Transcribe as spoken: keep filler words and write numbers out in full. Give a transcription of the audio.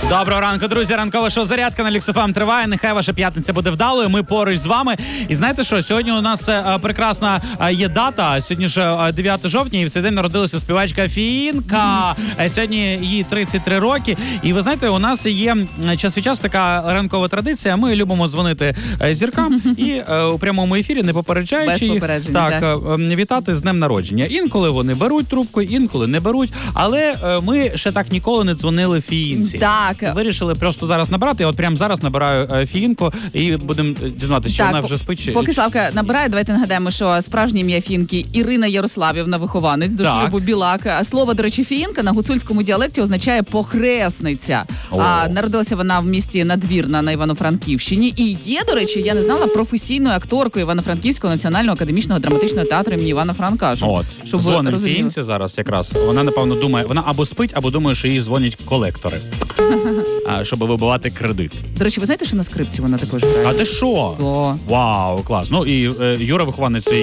Доброго ранку, друзі. Ранкове шоу «Зарядка» на Люкс еф ем триває. Нехай ваша п'ятниця буде вдалою. Ми поруч з вами. І знаєте що? Сьогодні у нас е, прекрасна е, є дата. Сьогодні ж е, дев'яте жовтня, і в цей день народилася співачка Фінка. Е, сьогодні їй тридцять три роки. І ви знаєте, у нас є час від часу така ранкова традиція. Ми любимо дзвонити е, зіркам і е, у прямому ефірі, не попереджаючи їх, так, е, е, вітати з днем народження. Інколи вони беруть трубку, інколи не беруть. Але е, ми ще так ніколи не дзвонили Фінці. Так. Вирішили просто зараз набрати. Я от прямо зараз набираю е, Фінку і будемо дізнатися, чи так, вона вже спить. Чи... Поки Славка набирає, давайте нагадаємо, що справжнє ім'я Фінки Ірина Ярославівна, вихованець до Так. шлюбу Білак. А слово, до речі, Фінка на гуцульському діалекті означає похресниця. А, народилася вона в місті Надвірна на Івано-Франківщині. І є, до речі, я не знала, професійною акторкою Івано-Франківського національного академічного драматичного театру імені Івана Франка. Щоб, От, щоб дзвонить розуміли. Фінці зараз якраз. Вона, напевно, думає, вона або спить, або думає, що їй дзвонять колектори, а, щоб вибивати кредит. До речі, ви знаєте, що на скрипці вона також грає? А ти що? О. Вау, клас. Ну і е, Юра, вихованець